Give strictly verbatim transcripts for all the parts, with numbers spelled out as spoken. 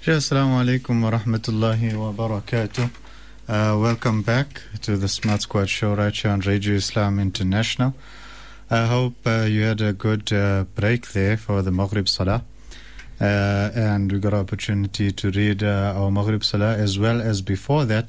Assalamu alaikum wa rahmatullahi wa barakatuh. Uh, welcome back to the Smart Squad show right here on Radio Islam International. I hope uh, you had a good uh, break there for the Maghrib Salah. Uh, and we got an opportunity to read uh, our Maghrib Salah as well as before that.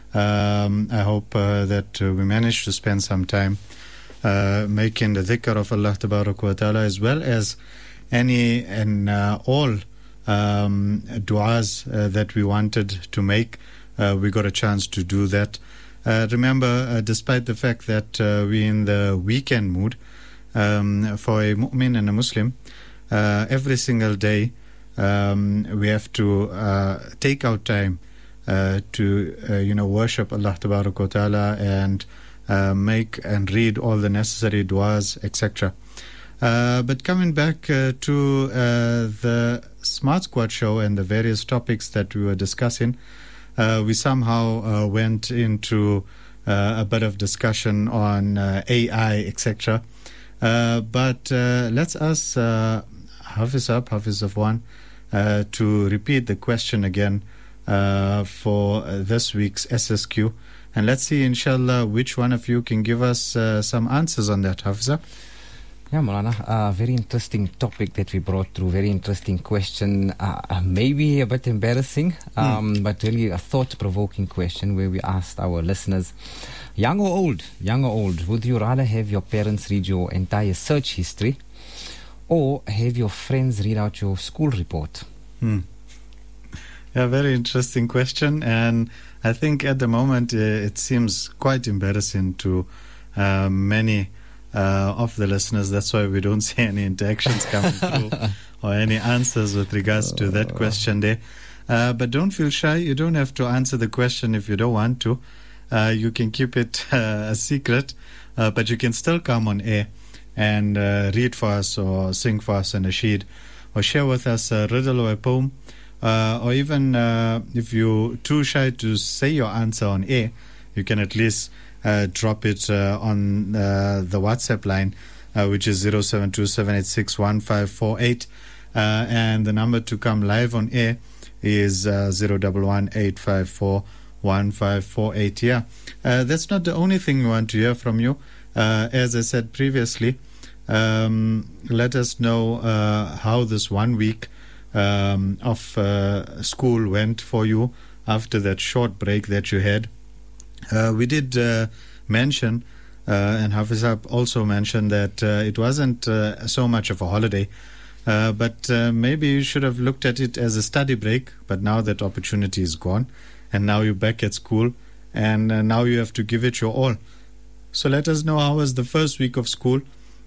Um, I hope uh, that uh, we managed to spend some time uh, making the dhikr of Allah Tabarak wa Ta'ala, as well as any and uh, all um, du'as uh, that we wanted to make. Uh, we got a chance to do that. Uh, remember, uh, despite the fact that uh, we're in the weekend mood, um, for a mu'min and a Muslim, uh, every single day um, we have to uh, take out time uh, to, uh, you know, worship Allah Tabarak wa Ta'ala and uh, make and read all the necessary du'as, et cetera. Uh, but coming back uh, to uh, the Smart Squad show and the various topics that we were discussing, uh, we somehow uh, went into uh, a bit of discussion on uh, A I, et cetera. Uh, but uh, let's ask uh, Hafiz Up, Hafiz Afwan, uh, to repeat the question again uh, for uh, this week's S S Q. And let's see, inshallah, which one of you can give us uh, some answers on that, Hafiz Up. Yeah, Maulana, a uh, very interesting topic that we brought through, very interesting question, uh, uh, maybe a bit embarrassing, um, mm. but really a thought-provoking question where we asked our listeners, young or old, young or old, would you rather have your parents read your entire search history or have your friends read out your school report? Hmm. Yeah, very interesting question, and I think at the moment uh, it seems quite embarrassing to uh, many Uh, of the listeners. That's why we don't see any interactions coming through or any answers with regards to that question there. Uh, but don't feel shy. You don't have to answer the question if you don't want to. Uh, you can keep it uh, a secret, uh, but you can still come on air and uh, read for us or sing for us a nasheed or share with us a riddle or a poem. Uh, or even uh, if you're too shy to say your answer on air, you can at least Uh, drop it uh, on uh, the WhatsApp line, uh, which is zero seven two seven eight six one five four eight. Uh, and the number to come live on air is uh, zero one one eight five four one five four eight. Yeah, uh, that's not the only thing we want to hear from you. Uh, as I said previously, um, let us know uh, how this one week um, of uh, school went for you after that short break that you had. Uh, we did uh, mention, uh, and Hafizab also mentioned that uh, it wasn't uh, so much of a holiday, uh, but uh, maybe you should have looked at it as a study break, but now that opportunity is gone, and now you're back at school, and uh, now you have to give it your all. So let us know, how was the first week of school?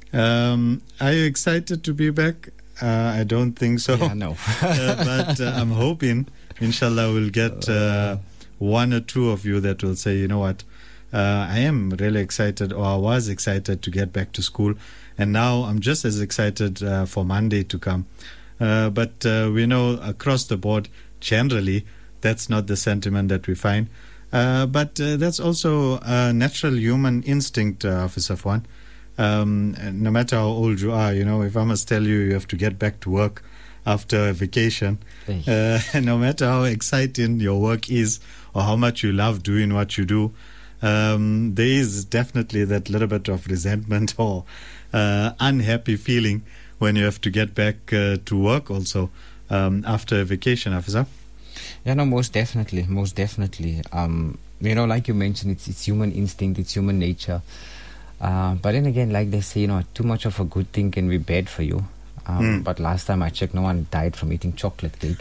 Um, are you excited to be back? Uh, I don't think so. Yeah, no. uh, but uh, I'm hoping, inshallah, we'll get Uh, one or two of you that will say, you know what, uh, I am really excited, or I was excited to get back to school, and now I'm just as excited uh, for Monday to come. Uh, but uh, we know across the board, generally, that's not the sentiment that we find. Uh, but uh, that's also a natural human instinct, uh, Officer Afwan. Um, no matter how old you are, you know, if I must tell you, you have to get back to work after a vacation, uh, no matter how exciting your work is or how much you love doing what you do, um, there is definitely that little bit of resentment or uh, unhappy feeling when you have to get back uh, to work also um, after a vacation, Afisa. Yeah, no, most definitely, most definitely. Um, you know, like you mentioned, it's, it's human instinct, it's human nature. Uh, but then again, like they say, you know, too much of a good thing can be bad for you. Um, mm. But last time I checked, no one died from eating chocolate cake.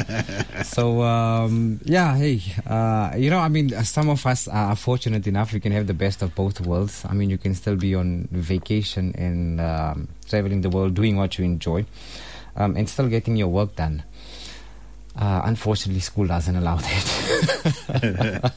So, um, yeah, hey, uh, you know, I mean, some of us are fortunate enough we can have the best of both worlds. I mean, you can still be on vacation and um, traveling the world, doing what you enjoy, um, and still getting your work done. Uh, unfortunately, school doesn't allow that.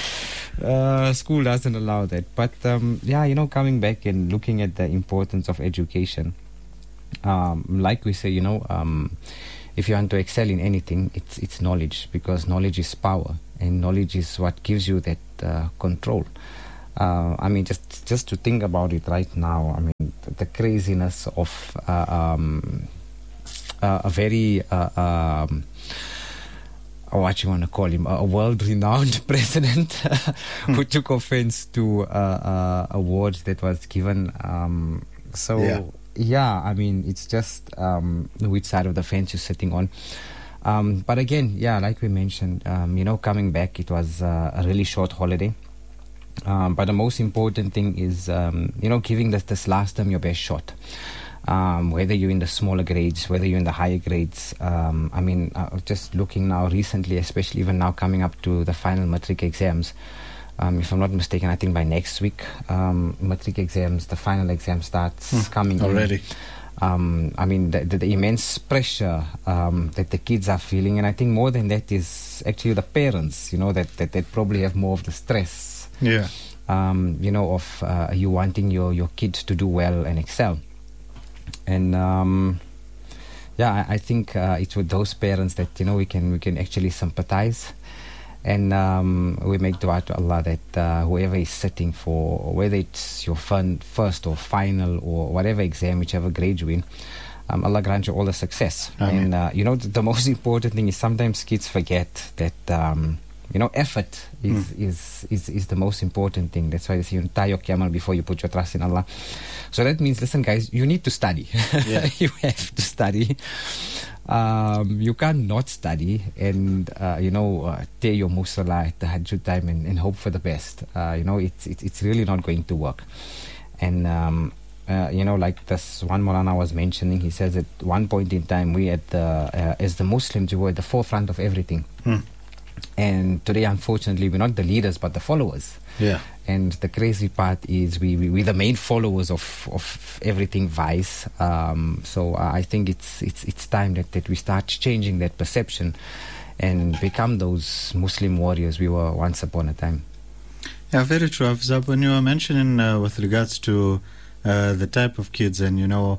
uh, school doesn't allow that. But, um, yeah, you know, coming back and looking at the importance of education, Um, like we say, you know, um, if you want to excel in anything, it's it's knowledge, because knowledge is power, and knowledge is what gives you that uh, control. Uh, I mean, just just to think about it right now, I mean, the, the craziness of uh, um, uh, a very uh, um, or what you want to call him, a world-renowned president who took offense to uh, uh, awards that was given. Um, so, yeah. yeah, I mean, it's just um, which side of the fence you're sitting on. Um, but again, yeah, like we mentioned, um, you know, coming back, it was uh, a really short holiday. Um, but the most important thing is, um, you know, giving this, this last term your best shot. Um, whether you're in the smaller grades, whether you're in the higher grades. Um, I mean, uh, just looking now recently, especially even now coming up to the final matric exams. Um, if I'm not mistaken, I think by next week, um, matric exams, the final exam starts hmm, coming already. in. Um, I mean, the, the, the immense pressure um, that the kids are feeling, and I think more than that is actually the parents, you know, that, that, that probably have more of the stress. Yeah. Um, you know, of uh, you wanting your, your kids to do well and excel. And um, yeah, I, I think uh, it's with those parents that, you know, we can we can actually sympathize, and um, we make dua to Allah that uh, whoever is sitting for, whether it's your fun, first or final or whatever exam, whichever grade you're in, um, Allah grant you all the success. Amen. And uh, you know, the, the most important thing is sometimes kids forget that um, you know, effort is, mm. is, is, is the most important thing. That's why they say, tie your camel before you put your trust in Allah. So that means, listen, guys, you need to study. Yeah. You have to study. Um, you can't not study and, uh, you know, uh, tear your musala at the Hajj time and, and hope for the best. Uh, you know, it's, it's, it's really not going to work. And, um, uh, you know, like this one Maulana was mentioning, he says at one point in time, we at the, uh, as the Muslims, we were at the forefront of everything. Mm. And today, unfortunately, we're not the leaders, but the followers. Yeah. And the crazy part is we, we, we're the main followers of, of everything vice. Um, so uh, I think it's it's it's time that, that we start changing that perception and become those Muslim warriors we were once upon a time. Yeah, very true. Afzab, when you were mentioning uh, with regards to uh, the type of kids and, you know,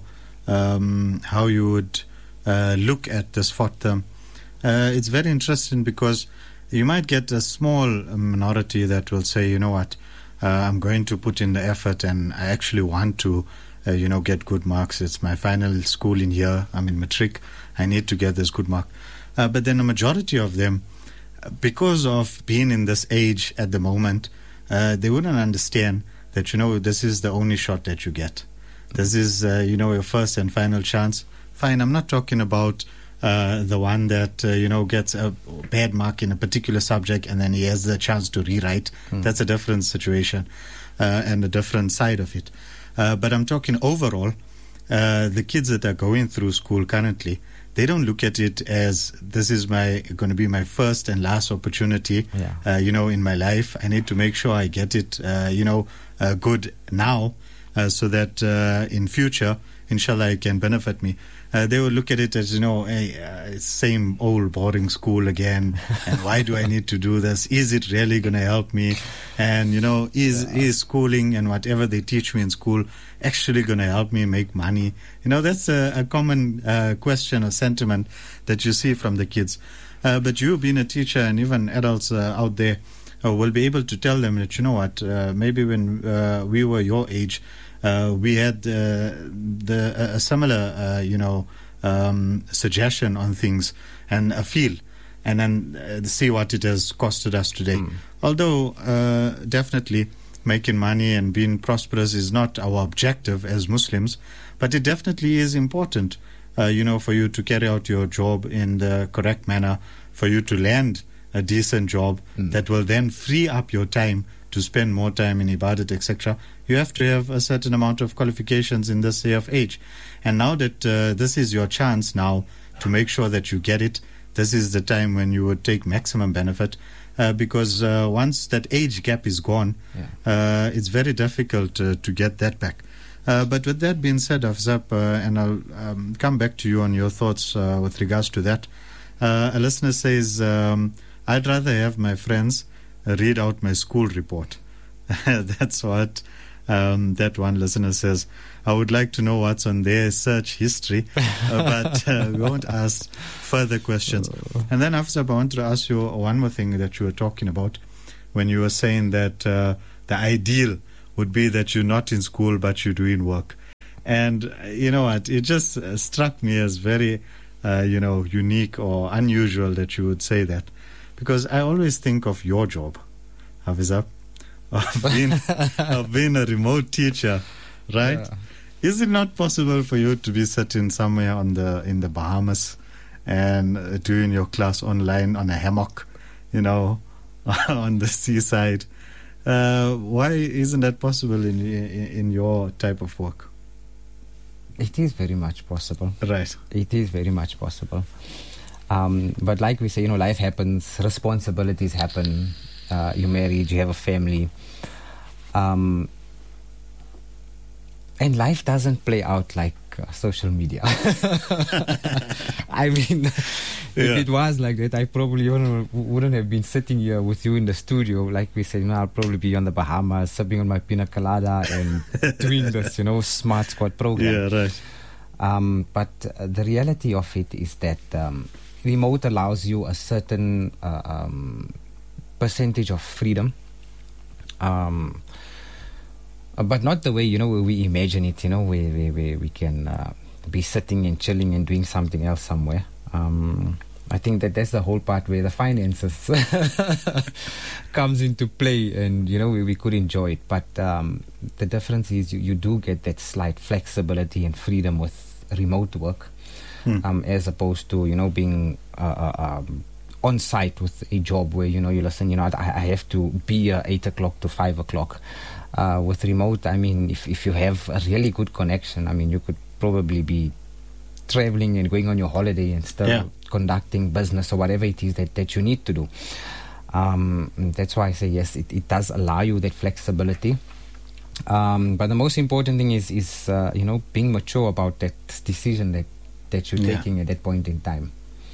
um, how you would uh, look at this fourth term, uh, it's very interesting because you might get a small minority that will say, you know what, uh, I'm going to put in the effort and I actually want to, uh, you know, get good marks. It's my final school in year. I'm in matric. I need to get this good mark. Uh, but then a majority of them, because of being in this age at the moment, uh, they wouldn't understand that, you know, this is the only shot that you get. This is, uh, you know, your first and final chance. Fine, I'm not talking about Uh, the one that, uh, you know, gets a bad mark in a particular subject and then he has the chance to rewrite. Mm. That's a different situation uh, and a different side of it. Uh, but I'm talking overall, uh, the kids that are going through school currently, they don't look at it as this is my going to be my first and last opportunity, yeah. uh, you know, in my life. I need to make sure I get it, uh, you know, uh, good now uh, so that uh, in future, inshallah, it can benefit me. Uh, they will look at it as, you know, hey, uh, same old boarding school again, and why do I need to do this? Is it really going to help me? And, you know, is yeah. is schooling and whatever they teach me in school actually going to help me make money? You know, that's a, a common uh, question or sentiment that you see from the kids. Uh, but you, being a teacher, and even adults uh, out there, uh, will be able to tell them that, you know what, uh, maybe when uh, we were your age, Uh, we had uh, the a similar, uh, you know, um, suggestion on things and a feel, and then uh, see what it has costed us today. Mm. Although uh, definitely making money and being prosperous is not our objective as Muslims, but it definitely is important, uh, you know, for you to carry out your job in the correct manner, for you to land a decent job mm. that will then free up your time to spend more time in ibadat, et cetera. You have to have a certain amount of qualifications in this day of age. And now that uh, this is your chance now to make sure that you get it, this is the time when you would take maximum benefit uh, because uh, once that age gap is gone, yeah. uh, it's very difficult uh, to get that back. Uh, but with that being said, Afzab, uh, and I'll um, come back to you on your thoughts uh, with regards to that. Uh, a listener says, um, I'd rather have my friends read out my school report. That's what um, that one listener says. I would like to know what's on their search history, uh, but uh, we won't ask further questions. And then, Afzab, I wanted to ask you one more thing that you were talking about when you were saying that uh, the ideal would be that you're not in school, but you're doing work. And uh, you know what? It just uh, struck me as very, uh, you know, unique or unusual that you would say that. because I always think of your job, Hafizah, of being, of being a remote teacher, right? Yeah. Is it not possible for you to be sitting somewhere on the in the Bahamas and uh, doing your class online on a hammock, you know, on the seaside? Uh, why isn't that possible in, in in your type of work? It is very much possible. Right. It is very much possible. Um, but like we say, you know, life happens, responsibilities happen. Uh, you're married, you have a family. Um, and life doesn't play out like uh, social media. I mean, if Yeah. it was like that, I probably wouldn't, wouldn't have been sitting here with you in the studio. Like we said, you know, I'll probably be on the Bahamas, sipping on my pina colada and doing this, you know, Smart Squad program. Yeah, right. Um, but uh, the reality of it is that um, remote allows you a certain uh, um, percentage of freedom, um, uh, but not the way, you know, where we imagine it, you know, where, where, where we can uh, be sitting and chilling and doing something else somewhere. Um, I think that that's the whole part where the finances comes into play, and you know we, we could enjoy it. But um, the difference is you, you do get that slight flexibility and freedom with remote work, Hmm. um, as opposed to you know being uh, uh, um, on site with a job where you know you listen. You know I, I have to be uh, eight o'clock to five o'clock. Uh, with remote, I mean, if if you have a really good connection, I mean, you could probably be traveling and going on your holiday and still Yeah. conducting business or whatever it is that, that you need to do. Um, that's why I say yes, it, it does allow you that flexibility. Um, but the most important thing is, is uh, you know, being mature about that decision that, that you're Yeah. taking at that point in time.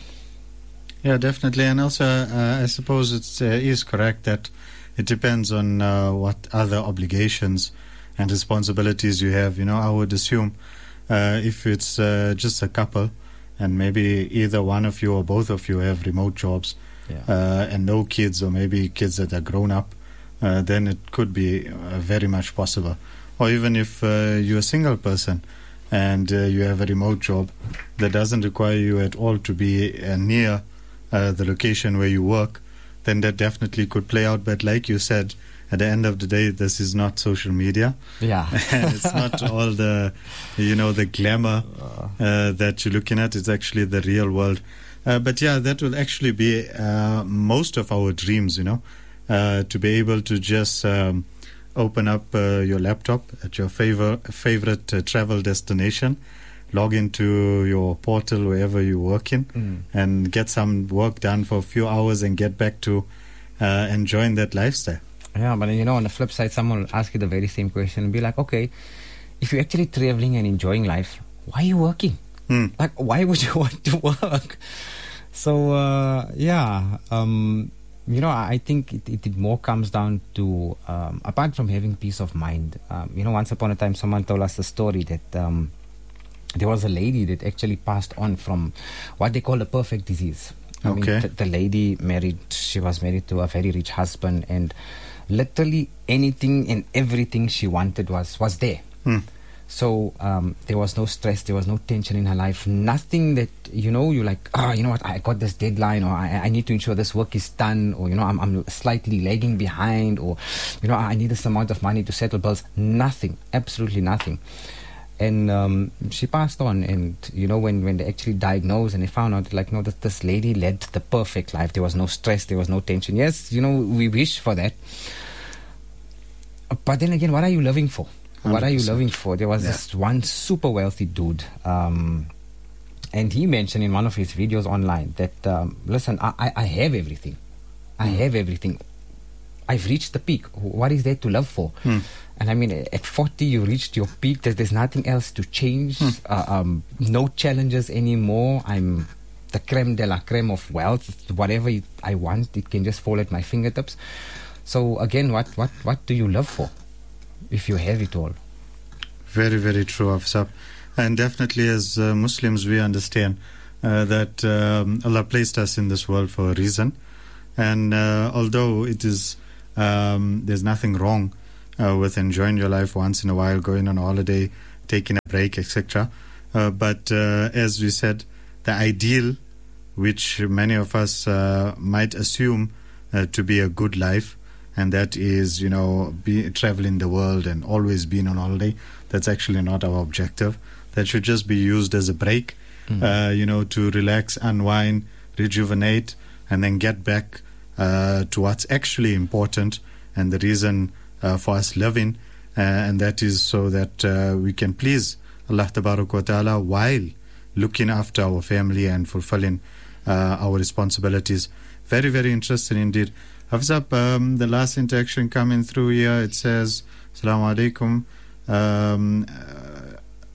Yeah, definitely. And also, uh, I suppose it uh, is correct that it depends on uh, what other obligations and responsibilities you have. You know, I would assume uh, if it's uh, just a couple and maybe either one of you or both of you have remote jobs Yeah. uh, and no kids, or maybe kids that are grown up, uh, then it could be uh, very much possible. Or even if uh, you're a single person and uh, you have a remote job that doesn't require you at all to be uh, near uh, the location where you work, then that definitely could play out. But like you said, at the end of the day, this is not social media. Yeah. And it's not all the, you know, the glamour uh, that you're looking at. It's actually the real world. Uh, but yeah, that will actually be uh, most of our dreams, you know, uh, to be able to just um, open up uh, your laptop at your favor, favorite uh, travel destination, log into your portal wherever you work in, Mm. and get some work done for a few hours and get back to uh, enjoying that lifestyle. Yeah, but you know, on the flip side, someone will ask you the very same question and be like, okay, if you're actually traveling and enjoying life, why are you working? Hmm. Like, why would you want to work? So, uh, yeah, um, you know, I I think it, it, it more comes down to, um, apart from having peace of mind, um, you know, once upon a time, someone told us a story that um, there was a lady that actually passed on from what they call a perfect disease. I Okay. mean, th- the lady married, she was married to a very rich husband, and literally anything and everything she wanted was, was there. Hmm. So um, there was no stress, there was no tension in her life, nothing that, you know, you're like, ah, you know what, I got this deadline, or I, I need to ensure this work is done, or, you know, I'm, I'm slightly lagging behind, or, you know, I need this amount of money to settle bills. Nothing, absolutely nothing. And um, she passed on, and, you know, when, when they actually diagnosed and they found out, like, no, that this lady led the perfect life. There was no stress, there was no tension. Yes, you know, we wish for that. But then again, what are you living for? What are you one hundred percent. living for? There was Yeah. this one super wealthy dude, um, and he mentioned in one of his videos online that, um, listen, I, I, I have everything. I Mm. have everything. I've reached the peak. What is there to live for? Mm. And I mean, at forty, you reached your peak. There's, there's nothing else to change. Mm. Uh, um, no challenges anymore. I'm the creme de la creme of wealth. Whatever it, I want, it can just fall at my fingertips. So again, what, what, what do you live for if you have it all? Very, very true, Afsab. And definitely as uh, Muslims, we understand uh, that um, Allah placed us in this world for a reason. And uh, although it is, um, there's nothing wrong uh, with enjoying your life once in a while, going on a holiday, taking a break, et cetera. Uh, but uh, as we said, the ideal which many of us uh, might assume uh, to be a good life, and that is, you know, be, traveling the world and always being on holiday. That's actually not our objective. That should just be used as a break, mm-hmm. uh, you know, to relax, unwind, rejuvenate, and then get back uh, to what's actually important and the reason uh, for us living, uh, and that is so that uh, we can please Allah Tabarak wa Ta'ala while looking after our family and fulfilling uh, our responsibilities. Very, very interesting indeed. Hafizab, um, the last interaction coming through here, it says, Assalamu alaikum. Um, uh,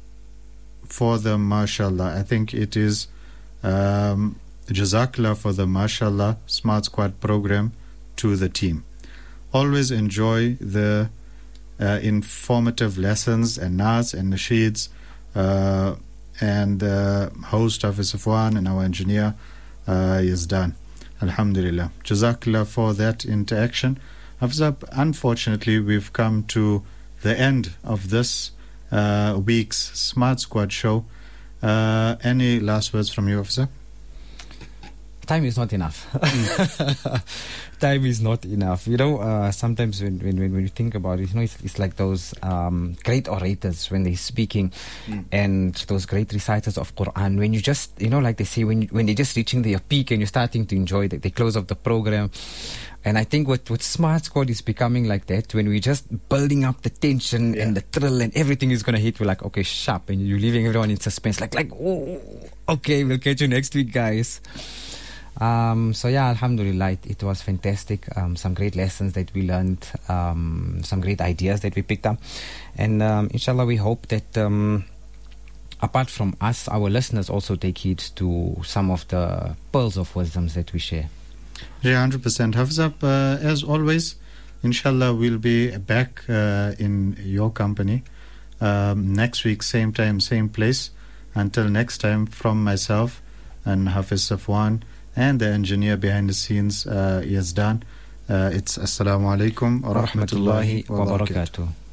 for the mashallah, I think it is um, Jazakallah for the mashallah Smart Squad program to the team. Always enjoy the uh, informative lessons and nas and nasheeds, uh, and uh, host Hafiz Safwan and our engineer uh, Yazdan. Alhamdulillah. Jazakallah for that interaction. Hafizab, unfortunately, we've come to the end of this uh, week's Smart Squad show. Uh, any last words from you, Hafizab? Time is not enough. Mm. Time is not enough. You know, uh, sometimes when, when when you think about it, you know, it's, it's like those um, great orators when they're speaking, mm. and those great reciters of Quran. When you just, you know, like they say, when you, when they're just reaching their peak and you're starting to enjoy it, they close off the program. And I think what, what Smart Squad is becoming like that, when we're just building up the tension yeah. and the thrill and everything is going to hit, we're like, okay, sharp. And you're leaving everyone in suspense. Like, like, oh, okay, we'll catch you next week, guys. Um, so yeah, alhamdulillah, it, it was fantastic. Um, some great lessons that we learned, um, some great ideas that we picked up. And um, inshallah, we hope that um, apart from us, our listeners also take heed to some of the pearls of wisdoms that we share. Yeah, one hundred percent. Hafizab, uh, as always, inshallah, we'll be back uh, in your company um, next week, same time, same place. Until next time, from myself and Hafiz Safwan and the engineer behind the scenes, uh, Yazdan, uh, it's Assalamu alaikum wa rahmatullahi wa barakatuh.